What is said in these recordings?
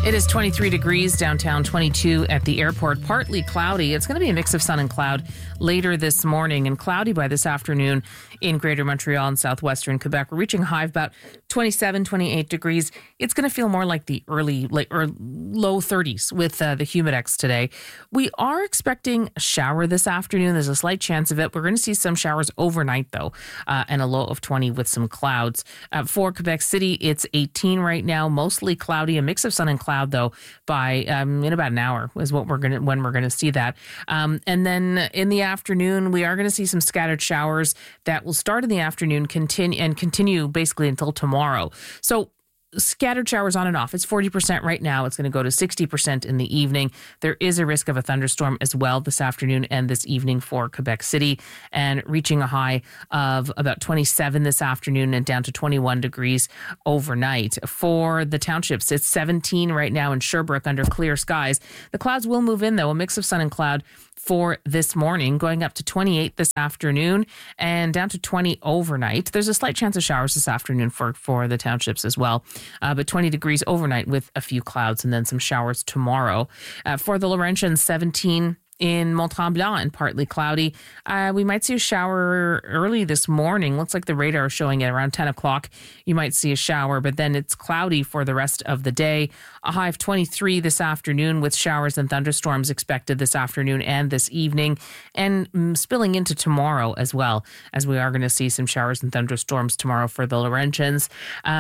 It is 23 degrees downtown, 22 at the airport. Partly cloudy. It's going to be a mix of sun and cloud later this morning and cloudy by this afternoon in Greater Montreal and southwestern Quebec. We're reaching a high of about 27, 28 degrees. It's going to feel more like the early or low 30s with the Humidex today. We are expecting a shower this afternoon. There's a slight chance of it. We're going to see some showers overnight, though, and a low of 20 with some clouds. For Quebec City, it's 18 right now, mostly cloudy, a mix of sun and cloud, though, by in about an hour is when we're going to see that. And then in the afternoon, we are going to see some scattered showers that will start in the afternoon, continue basically until tomorrow. So scattered showers on and off. It's 40% right now. It's going to go to 60% in the evening. There is a risk of a thunderstorm as well this afternoon and this evening for Quebec City, and reaching a high of about 27 this afternoon and down to 21 degrees overnight. For the townships, it's 17 right now in Sherbrooke under clear skies. The clouds will move in, though, a mix of sun and cloud for this morning, going up to 28 this afternoon and down to 20 overnight. There's a slight chance of showers this afternoon for the townships as well, but 20 degrees overnight with a few clouds and then some showers tomorrow. For the Laurentians, 17 in Mont-Tremblant and partly cloudy. We might see a shower early this morning. Looks like the radar is showing it around 10 o'clock. You might see a shower, but then it's cloudy for the rest of the day. A high of 23 this afternoon with showers and thunderstorms expected this afternoon and this evening, and spilling into tomorrow as well, as we are going to see some showers and thunderstorms tomorrow for the Laurentians.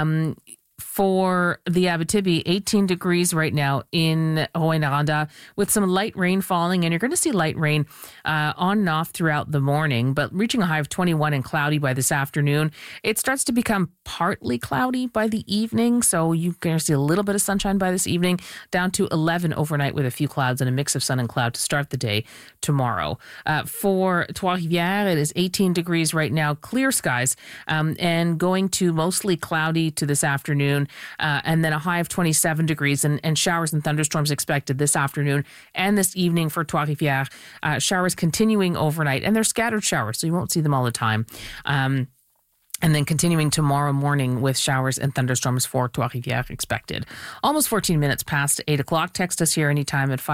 For the Abitibi, 18 degrees right now in Rouyn-Noranda with some light rain falling, and you're going to see light rain on and off throughout the morning, but reaching a high of 21 and cloudy by this afternoon. It starts to become partly cloudy by the evening, so you can see a little bit of sunshine by this evening, down to 11 overnight with a few clouds and a mix of sun and cloud to start the day tomorrow. For Trois-Rivières, it is 18 degrees right now, clear skies, and going to mostly cloudy to this afternoon. And then a high of 27 degrees and showers and thunderstorms expected this afternoon and this evening for Trois-Rivières. Showers continuing overnight, and they're scattered showers, so you won't see them all the time. And then continuing tomorrow morning with showers and thunderstorms for Trois-Rivières expected. Almost 14 minutes past 8 o'clock. Text us here anytime at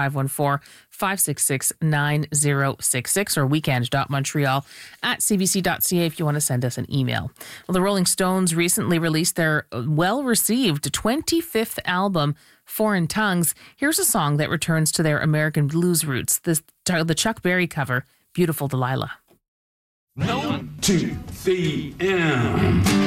514-566-9066 or weekend.montreal@cbc.ca if you want to send us an email. Well, the Rolling Stones recently released their well-received 25th album, Foreign Tongues. Here's a song that returns to their American blues roots, the Chuck Berry cover, Beautiful Delilah. 1, 2, 3, and...